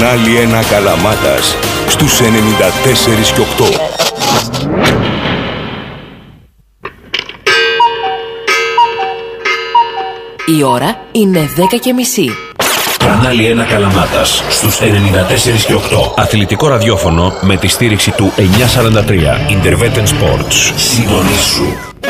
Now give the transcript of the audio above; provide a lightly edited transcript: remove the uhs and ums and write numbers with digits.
Κανάλι 1 Καλαμάτας στους 94 και 8. Η ώρα είναι 10:30. Κανάλι 1 Καλαμάτας στους 94 και 8. Αθλητικό ραδιόφωνο με τη στήριξη του 943 Interveten Sports. Συντονίσου.